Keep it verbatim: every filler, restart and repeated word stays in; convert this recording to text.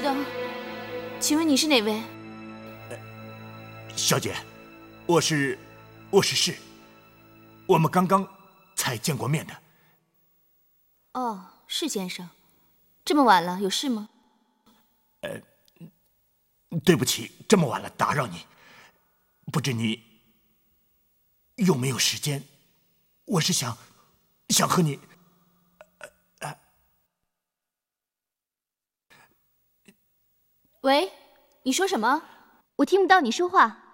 道，请问你是哪位？ 小姐，我是我是世，我们刚刚才见过面的。 哦，世先生，这么晚了，有事吗？ 呃，对不起，这么晚了打扰你，不知你有没有时间？我是想想和你。 喂，你说什么？ 我听不到你说话。